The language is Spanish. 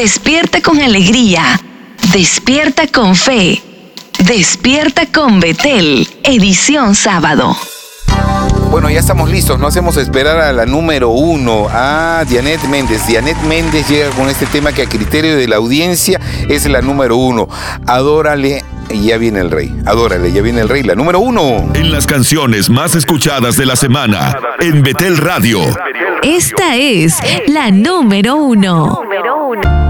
Despierta con alegría. Despierta con fe. Despierta con Betel, edición sábado. Bueno, ya estamos listos, no hacemos esperar a la número 1, a Dianet Méndez. Dianet Méndez llega con este tema que a criterio de la audiencia es la número 1. Adórale, ya viene el rey. Adórale, ya viene el rey, la número 1. En las canciones más escuchadas de la semana, en Betel Radio. Esta es la número 1.